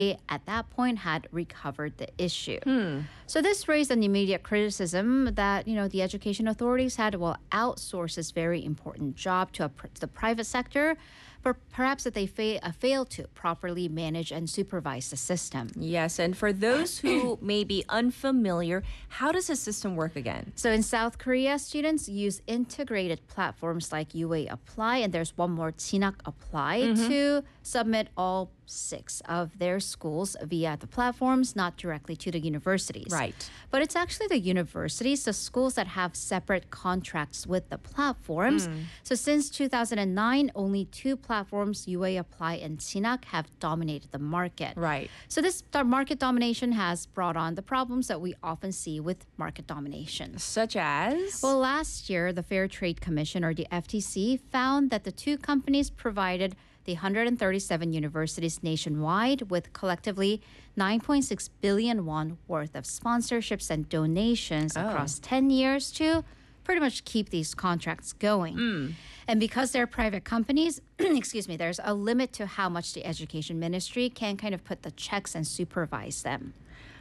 at that point had recovered the issue. Hmm. So this raised an immediate criticism that, the education authorities had, outsource this very important job to the private sector, but perhaps that they failed to properly manage and supervise the system. Yes, and for those who may be unfamiliar, how does the system work again? So in South Korea, students use integrated platforms like UA Apply, and there's one more, Chinak Apply, to submit all 6 of their schools via the platforms, not directly to the universities. Right. But it's actually the universities, the schools that have separate contracts with the platforms. So since 2009, only 2 platforms, UA Apply and Chinak, have dominated the market. Right. So this market domination has brought on the problems that we often see with market domination. Such as? Well, last year, the Fair Trade Commission, or the FTC, found that the 2 companies provided the 137 universities nationwide with collectively 9.6 billion won worth of sponsorships and donations across 10 years to pretty much keep these contracts going. And because they're private companies, there's a limit to how much the education ministry can kind of put the checks and supervise them.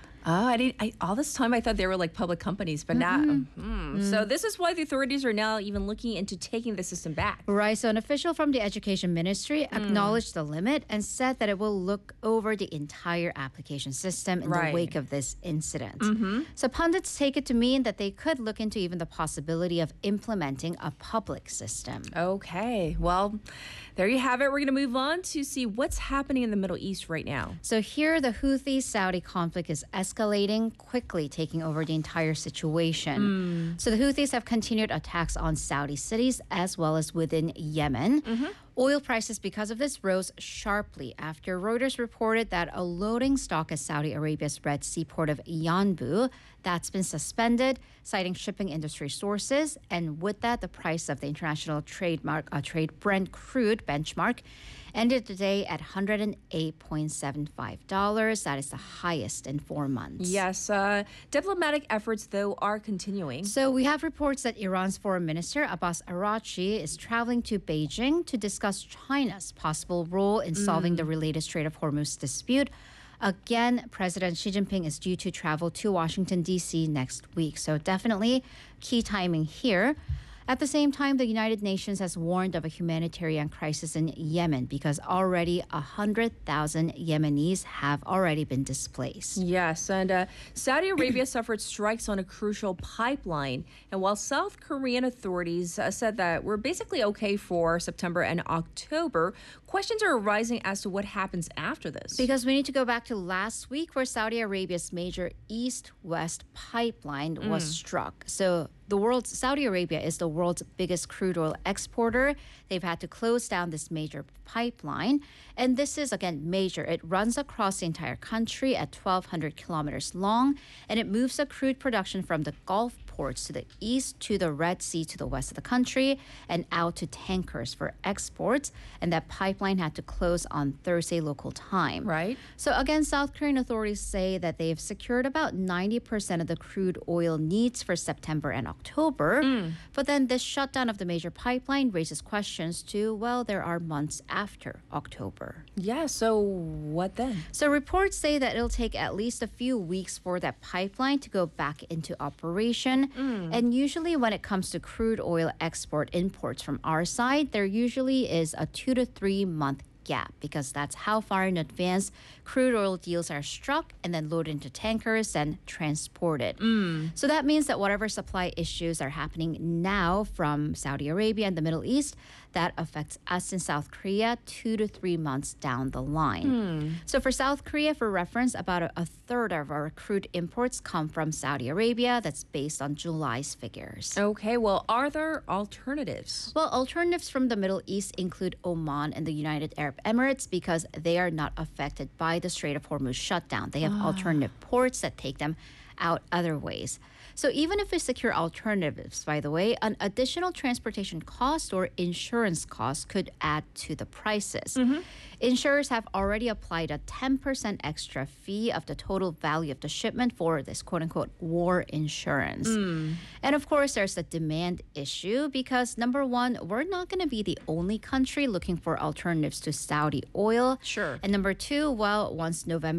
All this time I thought they were like public companies, but not. So this is why the authorities are now even looking into taking the system back. Right. So an official from the education ministry acknowledged the limit and said that it will look over the entire application system in the wake of this incident. So pundits take it to mean that they could look into even the possibility of implementing a public system. Okay. Well, there you have it. We're going to move on to see what's happening in the Middle East right now. So here, the Houthi-Saudi conflict is escalating quickly, taking over the entire situation. So the Houthis have continued attacks on Saudi cities as well as within Yemen. Oil prices, because of this, rose sharply after Reuters reported that a loading stock at Saudi Arabia's Red Sea port of Yanbu that's been suspended, citing shipping industry sources. And with that, the price of the international trade Brent crude benchmark ended the day at $108.75. That is the highest in 4 months. Yes, diplomatic efforts, though, are continuing. So we have reports that Iran's foreign minister, Abbas Araghchi, is traveling to Beijing to discuss China's possible role in solving the related Strait of Hormuz dispute. Again, President Xi Jinping is due to travel to Washington, D.C. next week. So definitely key timing here. At the same time, the United Nations has warned of a humanitarian crisis in Yemen because already 100,000 Yemenis have already been displaced. Yes, and Saudi Arabia suffered strikes on a crucial pipeline. And while South Korean authorities said that we're basically okay for September and October, questions are arising as to what happens after this. Because we need to go back to last week where Saudi Arabia's major east-west pipeline was struck. So Saudi Arabia is the world's biggest crude oil exporter. They've had to close down this major pipeline. And this is, again, major. It runs across the entire country at 1,200 kilometers long, and it moves the crude production from the Gulf ports to the east to the Red Sea to the west of the country and out to tankers for exports. And that pipeline had to close on Thursday local time. Right. So again, South Korean authorities say that they've secured about 90% of the crude oil needs for September and October. But then this shutdown of the major pipeline raises questions to, there are months after October. Yeah, so what then? So reports say that it'll take at least a few weeks for that pipeline to go back into operation. And usually when it comes to crude oil imports from our side, there usually is a 2 to 3 month gap because that's how far in advance crude oil deals are struck and then loaded into tankers and transported. So that means that whatever supply issues are happening now from Saudi Arabia and the Middle East, that affects us in South Korea 2 to 3 months down the line. So for South Korea, for reference, about a third of our crude imports come from Saudi Arabia. That's based on July's figures. Okay, well, are there alternatives? Well, alternatives from the Middle East include Oman and the United Arab Emirates because they are not affected by the Strait of Hormuz shutdown. They have alternative ports that take them out other ways. So even if we secure alternatives, by the way, an additional transportation cost or insurance cost could add to the prices. Insurers have already applied a 10% extra fee of the total value of the shipment for this quote-unquote war insurance. And of course, there's the demand issue because number one, we're not going to be the only country looking for alternatives to Saudi oil. Sure. And number two, well, once November